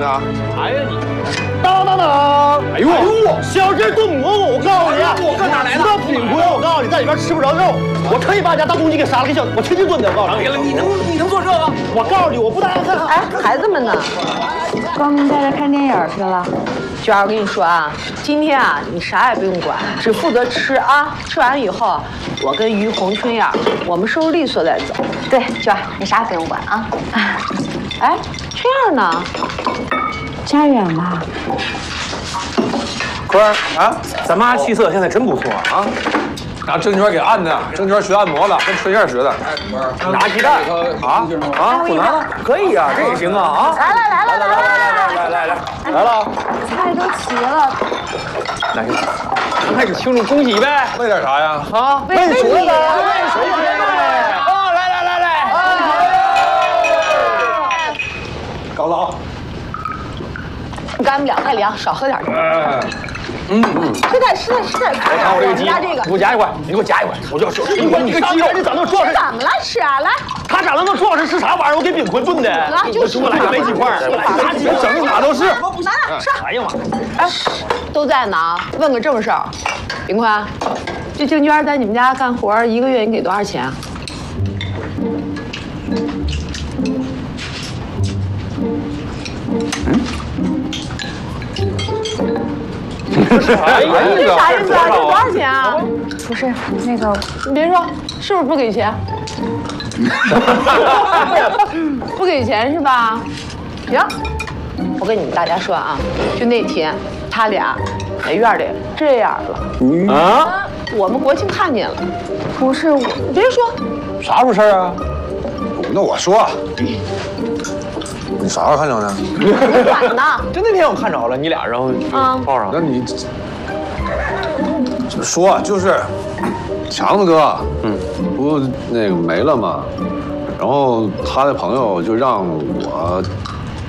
的啊？ 啥呀你？ 当！哎呦我，小鸡炖蘑菇，我告诉你， 我哪来的？ 这饼坤，我告诉你，在里边吃不着肉，我特意把家大公鸡给杀了，给我亲自炖的。我告诉你， 你能做这个？ 我告诉你，我不打看。 哎，孩子们呢？光明带着看电影去了。娟儿，我跟你说啊，今天啊，你啥也不用管，只负责吃啊。吃完以后，我跟于红、春燕，我们收拾利索再走。 对，娟儿，你啥也不用管啊。 哎，春燕呢？家远了。 坤儿啊，咱妈气色现在真不错啊。 拿郑娟给按的，郑娟学按摩了，跟春燕学的。 拿鸡蛋啊，不拿了，可以啊，这也行啊啊！来了， 菜都齐了， 来，咱开始庆祝恭喜呗。 喂点啥呀？ 啊， 喂主任， 哦，来， 高了啊！ 干不了太凉，少喝点。吃点。 看我这个鸡， 加这个， 给我夹一块，你给我夹一块，我就要吃一块。 你个鸡肉，你长那么壮实， 怎么了？吃啊，来。 他长那么壮实，是啥玩意儿？我给饼坤炖的。 来，就是我来就没几块，拿几个整的哪都是。 拿吃。 哎呀妈！ 哎，都在呢啊！问个正事儿，炳坤，这静娟在你们家干活1个月，你给多少钱啊？ 哎呀， 这啥意思啊？这多少钱啊？ 不是那个， 你别说，是不是不给钱？不给钱是吧？行，我跟你们大家说啊，就那天他俩在院里这样了啊！ 我们国庆看见了， 不是我， 你别说， 啥回事啊？ 那我说，你啥时候看着的？ 晚呢？ 就那天我看着了，你俩然后抱上。 那你怎么说？就是强子哥，不那个没了吗？然后他的朋友就让我